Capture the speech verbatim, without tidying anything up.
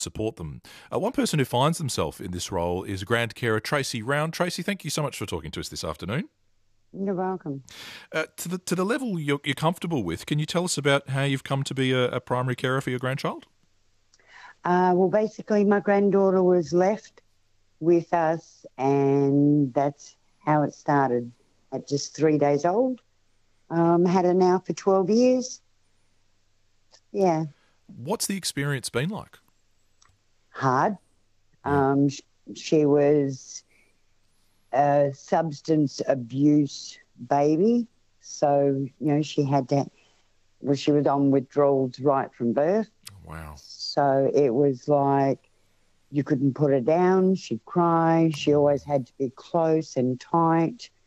support them. Uh, one person who finds themselves in this role is grand carer Tracy Round. Tracy, thank you so much for talking to us this afternoon. You're welcome. Uh, to the to the level you're, you're comfortable with, can you tell us about how you've come to be a, a primary carer for your grandchild? Uh, well, basically, my granddaughter was left with us, and that's how it started. At just three days old, um, had her now for twelve years. Yeah. What's the experience been like? Hard. Um, sh- she was a substance abuse baby, so you know she had that. Well, she was on withdrawals right from birth. Wow. So it was like you couldn't put her down. She'd cry. She always had to be close and tight.